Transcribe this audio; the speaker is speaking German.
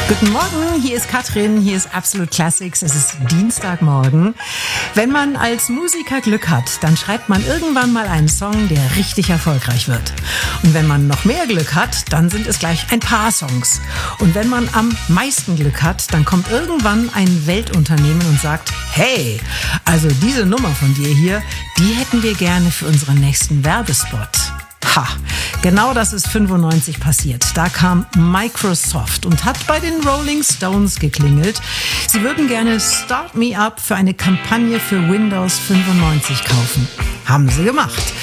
Guten Morgen, hier ist Katrin, hier ist Absolute Classics, es ist Dienstagmorgen. Wenn man als Musiker Glück hat, dann schreibt man irgendwann mal einen Song, der richtig erfolgreich wird. Und wenn man noch mehr Glück hat, dann sind es gleich ein paar Songs. Und wenn man am meisten Glück hat, dann kommt irgendwann ein Weltunternehmen und sagt, hey, also diese Nummer von dir hier, die hätten wir gerne für unseren nächsten Werbespot. Ha, genau das ist 95 passiert. Da kam Microsoft und hat bei den Rolling Stones geklingelt. Sie würden gerne Start Me Up für eine Kampagne für Windows 95 kaufen. Haben sie gemacht.